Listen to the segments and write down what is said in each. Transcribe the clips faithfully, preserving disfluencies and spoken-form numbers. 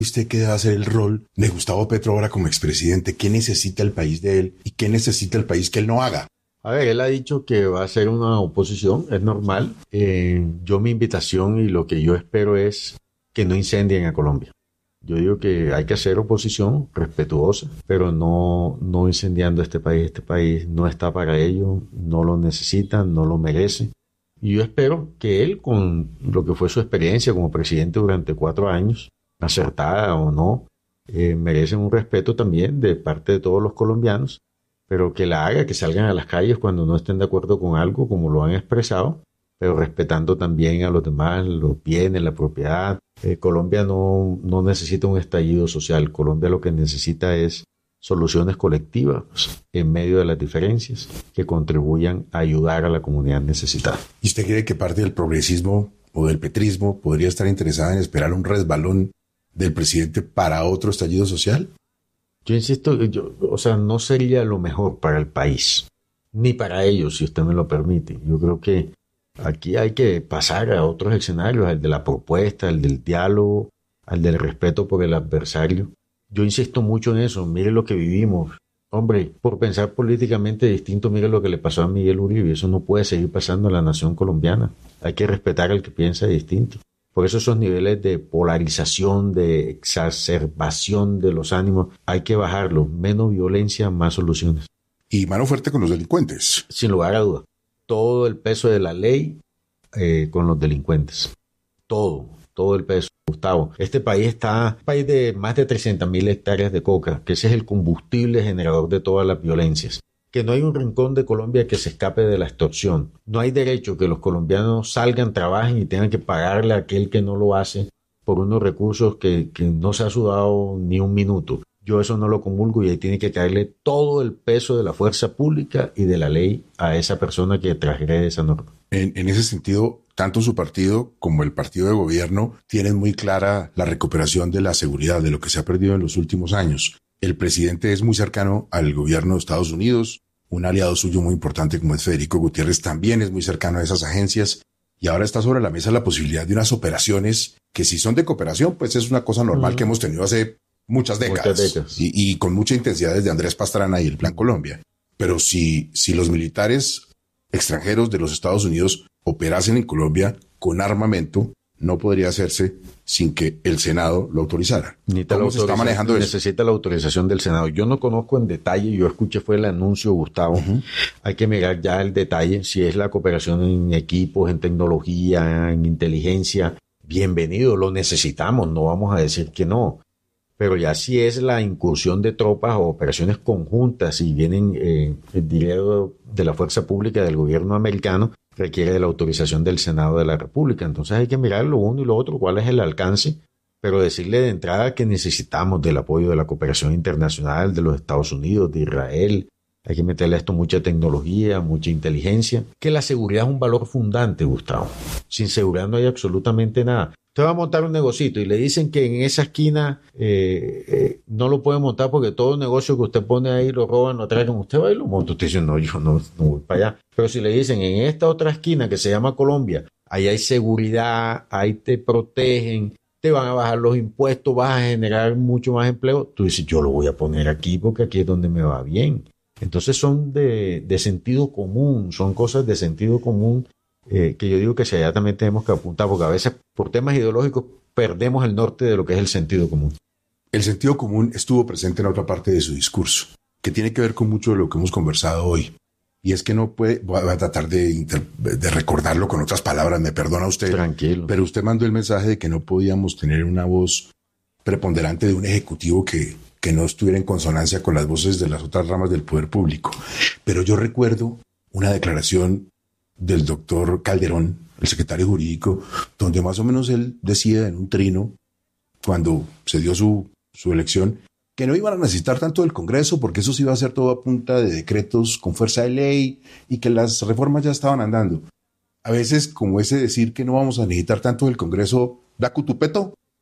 ¿Usted qué debe hacer el rol de Gustavo Petro ahora como expresidente? ¿Qué necesita el país de él y qué necesita el país que él no haga? A ver, él ha dicho que va a ser una oposición, es normal. Eh, yo mi invitación y lo que yo espero es que no incendien a Colombia. Yo digo que hay que hacer oposición respetuosa, pero no, no incendiando este país. Este país no está para ello, no lo necesita, no lo merece. Y yo espero que él, con lo que fue su experiencia como presidente durante cuatro años, acertada o no, eh, merecen un respeto también de parte de todos los colombianos, pero que la haga, que salgan a las calles cuando no estén de acuerdo con algo, como lo han expresado, pero respetando también a los demás, los bienes, la propiedad. Eh, Colombia no, no necesita un estallido social. Colombia lo que necesita es soluciones colectivas en medio de las diferencias que contribuyan a ayudar a la comunidad necesitada. ¿Y usted cree que parte del progresismo o del petrismo podría estar interesada en esperar un resbalón del presidente para otro estallido social? Yo insisto, yo, o sea, no sería lo mejor para el país, ni para ellos, si usted me lo permite. Yo creo que aquí hay que pasar a otros escenarios, al de la propuesta, al del diálogo, al del respeto por el adversario. Yo insisto mucho en eso. Mire lo que vivimos. Hombre, por pensar políticamente distinto, mire lo que le pasó a Miguel Uribe. Eso no puede seguir pasando en la nación colombiana. Hay que respetar al que piensa distinto. Por eso esos niveles de polarización, de exacerbación de los ánimos, hay que bajarlos. Menos violencia, más soluciones. Y mano fuerte con los delincuentes. Sin lugar a dudas. Todo el peso de la ley eh, con los delincuentes. Todo, todo el peso. Gustavo, este país está un país de más de trescientas mil hectáreas de coca, que ese es el combustible generador de todas las violencias. Que no hay un rincón de Colombia que se escape de la extorsión. No hay derecho que los colombianos salgan, trabajen y tengan que pagarle a aquel que no lo hace por unos recursos que, que no se ha sudado ni un minuto. Yo eso no lo comulgo y ahí tiene que caerle todo el peso de la fuerza pública y de la ley a esa persona que transgrede esa norma. En, en ese sentido, tanto su partido como el partido de gobierno tienen muy clara la recuperación de la seguridad, de lo que se ha perdido en los últimos años. El presidente es muy cercano al gobierno de Estados Unidos, un aliado suyo muy importante como es Federico Gutiérrez también es muy cercano a esas agencias y ahora está sobre la mesa la posibilidad de unas operaciones que si son de cooperación pues es una cosa normal uh-huh. que hemos tenido hace muchas décadas, muchas décadas. Y, y con mucha intensidad desde Andrés Pastrana y el Plan Colombia. Pero si, si los militares extranjeros de los Estados Unidos operasen en Colombia con armamento, no podría hacerse sin que el Senado lo autorizara. ¿Cómo se está manejando eso? Necesita la autorización del Senado. Yo no conozco en detalle, yo escuché fue el anuncio, Gustavo. Uh-huh. Hay que mirar ya el detalle, si es la cooperación en equipos, en tecnología, en inteligencia. Bienvenido, lo necesitamos, no vamos a decir que no. Pero ya si es la incursión de tropas o operaciones conjuntas y vienen eh, el dinero de la fuerza pública del gobierno americano, requiere de la autorización del Senado de la República. Entonces hay que mirar lo uno y lo otro, cuál es el alcance, pero decirle de entrada que necesitamos del apoyo de la cooperación internacional, de los Estados Unidos, de Israel. Hay que meterle a esto mucha tecnología, mucha inteligencia, que la seguridad es un valor fundante, Gustavo. Sin seguridad no hay absolutamente nada. Usted va a montar un negocito y le dicen que en esa esquina eh, eh, no lo puede montar porque todo negocio que usted pone ahí lo roban, lo atracan. Usted va y lo monta. Usted dice, no, yo no, no voy para allá. Pero si le dicen en esta otra esquina que se llama Colombia, ahí hay seguridad, ahí te protegen, te van a bajar los impuestos, vas a generar mucho más empleo. Tú dices, yo lo voy a poner aquí porque aquí es donde me va bien. Entonces son de, de sentido común, son cosas de sentido común. Eh, que yo digo que si allá también tenemos que apuntar, porque a veces por temas ideológicos perdemos el norte de lo que es el sentido común. El sentido común estuvo presente en otra parte de su discurso, que tiene que ver con mucho de lo que hemos conversado hoy. Y es que no puede, voy a tratar de, inter, de recordarlo con otras palabras, me perdona usted. Tranquilo. Pero usted mandó el mensaje de que no podíamos tener una voz preponderante de un ejecutivo que, que no estuviera en consonancia con las voces de las otras ramas del poder público. Pero yo recuerdo una declaración del doctor Calderón, el secretario jurídico, donde más o menos él decía en un trino, cuando se dio su, su elección, que no iban a necesitar tanto del Congreso, porque eso se iba a hacer todo a punta de decretos con fuerza de ley y que las reformas ya estaban andando. A veces, como ese decir que no vamos a necesitar tanto del Congreso, da cutupeto,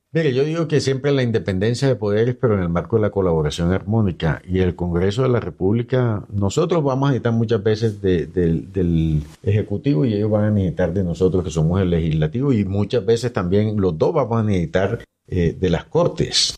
Mire, yo digo que siempre la independencia de poderes, pero en el marco de la colaboración armónica. Y el Congreso de la República, nosotros vamos a necesitar muchas veces de, de, del Ejecutivo y ellos van a necesitar de nosotros que somos el Legislativo, y muchas veces también los dos vamos a necesitar eh, de las Cortes.